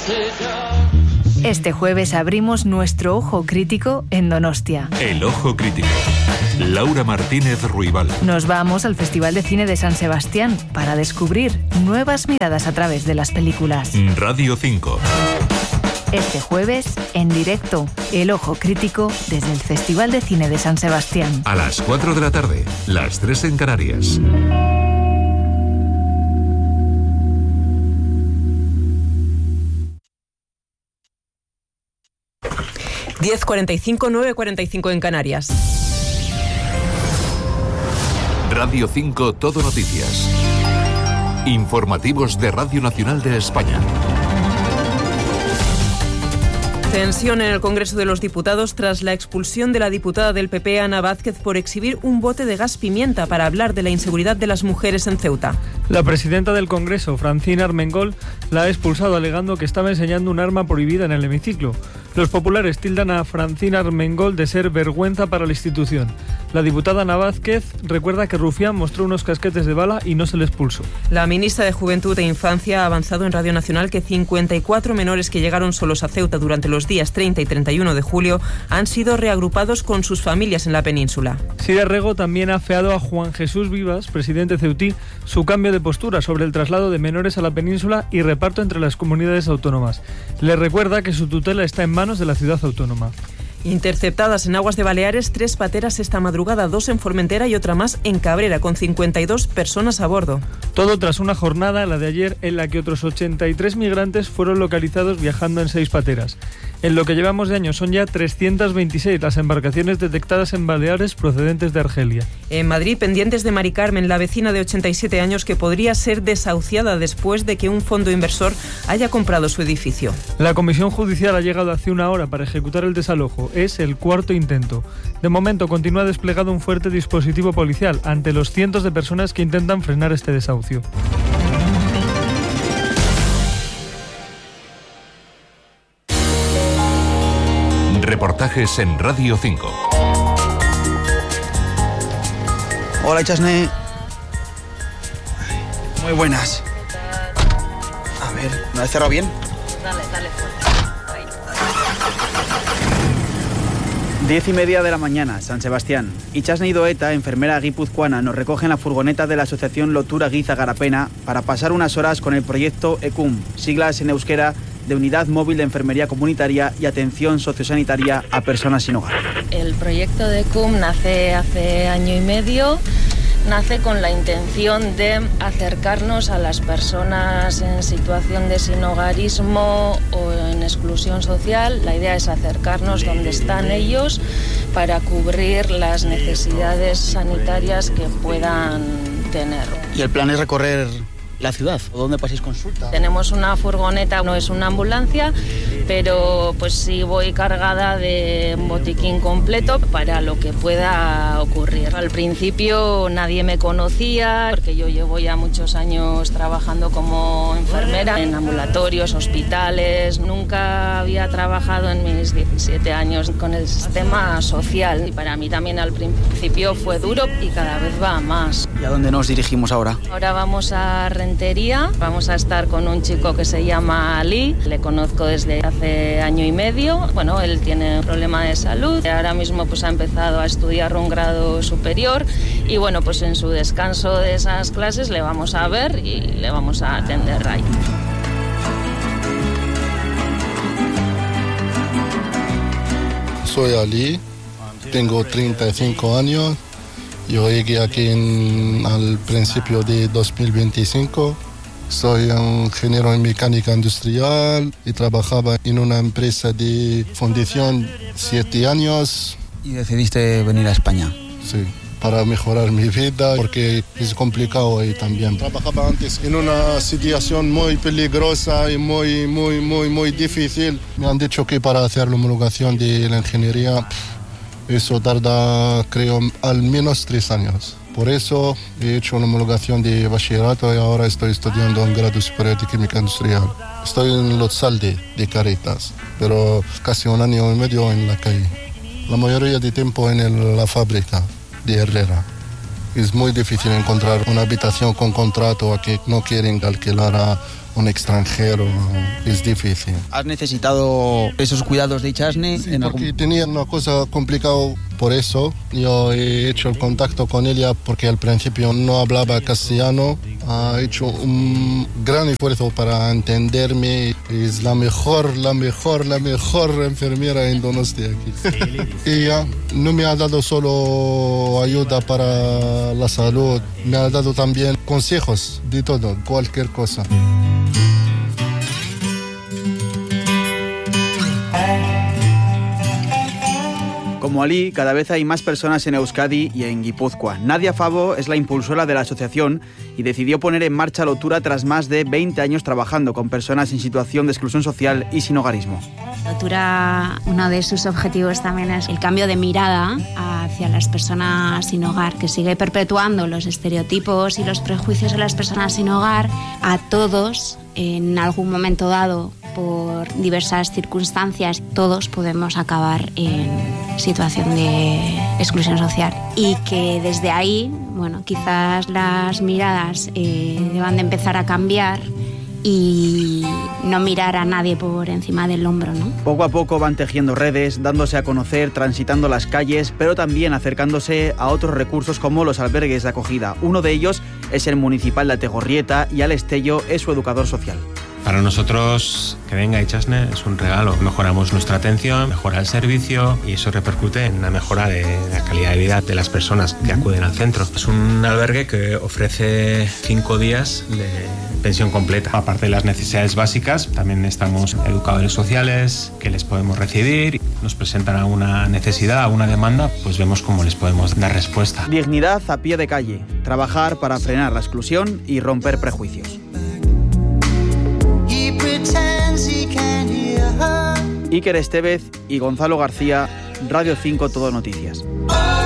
Este jueves abrimos nuestro Ojo Crítico en Donostia. El Ojo Crítico. Laura Martínez Ruibal. Nos vamos al Festival de Cine de San Sebastián para descubrir nuevas miradas a través de las películas. Radio 5. Este jueves, en directo, El Ojo Crítico desde el Festival de Cine de San Sebastián. A las 4 de la tarde, las 3 en Canarias. (10:45, 9:45 en Canarias). Radio 5 Todo Noticias. Informativos de Radio Nacional de España. Tensión en el Congreso de los Diputados tras la expulsión de la diputada del PP, Ana Vázquez, por exhibir un bote de gas pimienta para hablar de la inseguridad de las mujeres en Ceuta. La presidenta del Congreso, Francina Armengol, la ha expulsado alegando que estaba enseñando un arma prohibida en el hemiciclo. Los populares tildan a Francina Armengol de ser vergüenza para la institución. La diputada Ana Vázquez recuerda que Rufián mostró unos casquetes de bala y no se le expulsó. La ministra de Juventud e Infancia ha avanzado en Radio Nacional que 54 menores que llegaron solos a Ceuta durante los días 30 y 31 de julio han sido reagrupados con sus familias en la península. Siria Rego también ha afeado a Juan Jesús Vivas, presidente ceutí, su cambio de postura sobre el traslado de menores a la península y reparto entre las comunidades autónomas. Le recuerda que su tutela está en manos de la ciudad autónoma. Interceptadas en aguas de Baleares 3 pateras esta madrugada, 2 en Formentera y otra más en Cabrera, con 52 personas a bordo. Todo tras una jornada, la de ayer, en la que otros 83 migrantes fueron localizados viajando en 6 pateras. En lo que llevamos de año son ya 326 las embarcaciones detectadas en Baleares procedentes de Argelia. En Madrid, pendientes de Mari Carmen, la vecina de 87 años que podría ser desahuciada después de que un fondo inversor haya comprado su edificio. La comisión judicial ha llegado hace una hora para ejecutar el desalojo. Es el cuarto intento. De momento continúa desplegado un fuerte dispositivo policial ante los cientos de personas que intentan frenar este desahucio. Reportajes en Radio 5. Hola, Chasne. Muy buenas. A ver, ¿no he cerrado bien? Dale fuerte. 10:30 de la mañana, San Sebastián. Itxasne Idoeta, enfermera guipuzcoana, nos recoge en la furgoneta de la asociación Lotura Guiza Garapena para pasar unas horas con el proyecto ECUM, siglas en euskera de Unidad Móvil de Enfermería Comunitaria y Atención Sociosanitaria a Personas sin Hogar. El proyecto de ECUM nace hace año y medio. Nace con la intención de acercarnos a las personas en situación de sinhogarismo o en exclusión social. La idea es acercarnos donde están ellos para cubrir las necesidades sanitarias que puedan tener. ¿Y el plan es recorrer la ciudad? ¿O dónde pasáis consulta? Tenemos una furgoneta, no es una ambulancia, pero pues sí voy cargada de un botiquín completo para lo que pueda ocurrir. Al principio nadie me conocía, porque yo llevo ya muchos años trabajando como enfermera en ambulatorios, hospitales. Nunca había trabajado en mis 17 años con el sistema social. Y para mí también al principio fue duro y cada vez va más. ¿Y a dónde nos dirigimos ahora? Ahora vamos a Rentería. Vamos a estar con un chico que se llama Ali. Le conozco desde hace año y medio. Bueno, él tiene un problema de salud. Ahora mismo pues ha empezado a estudiar un grado superior y bueno, pues en su descanso de esas clases le vamos a ver y le vamos a atender ahí. Soy Ali, tengo 35 años. Yo llegué aquí al principio de 2025. Soy un ingeniero en mecánica industrial y trabajaba en una empresa de fundición 7 años. ¿Y decidiste venir a España? Sí, para mejorar mi vida, porque es complicado ahí también. Trabajaba antes en una situación muy peligrosa y muy difícil. Me han dicho que para hacer la homologación de la ingeniería, eso tarda, creo, al menos 3 años. Por eso he hecho una homologación de bachillerato y ahora estoy estudiando un grado superior de química industrial. Estoy en Lotzalde de Caritas, pero casi 1 año y medio en la calle. La mayoría de tiempo en la fábrica de Herrera. Es muy difícil encontrar una habitación con contrato a que no quieren alquilar a un extranjero, es difícil. ¿Has necesitado esos cuidados de Ichasne? Sí, porque tenía una cosa complicada, por eso yo he hecho el contacto con ella, porque al principio no hablaba castellano. Ha hecho un gran esfuerzo para entenderme. Es la mejor enfermera en Donosti aquí. Ella no me ha dado solo ayuda para la salud, me ha dado también consejos de todo, cualquier cosa. Como Ali, cada vez hay más personas en Euskadi y en Guipúzcoa. Nadia Favo es la impulsora de la asociación y decidió poner en marcha Lotura tras más de 20 años trabajando con personas en situación de exclusión social y sin hogarismo. Lotura, uno de sus objetivos también es el cambio de mirada hacia las personas sin hogar, que sigue perpetuando los estereotipos y los prejuicios de las personas sin hogar. A todos, en algún momento dado, por diversas circunstancias, todos podemos acabar en situación de exclusión social. Y que desde ahí, bueno, quizás las miradas deban de empezar a cambiar y no mirar a nadie por encima del hombro, ¿no? Poco a poco van tejiendo redes, dándose a conocer, transitando las calles, pero también acercándose a otros recursos como los albergues de acogida. Uno de ellos es el municipal de Ategorrieta y Al Estello es su educador social. Para nosotros, que venga Ichasne es un regalo. Mejoramos nuestra atención, mejora el servicio y eso repercute en una mejora de la calidad de vida de las personas que acuden al centro. Es un albergue que ofrece 5 días de pensión completa. Aparte de las necesidades básicas, también estamos educadores sociales que les podemos recibir. Nos presentan alguna necesidad, alguna demanda, pues vemos cómo les podemos dar respuesta. Dignidad a pie de calle. Trabajar para frenar la exclusión y romper prejuicios. Iker Estevez y Gonzalo García, Radio 5 Todo Noticias.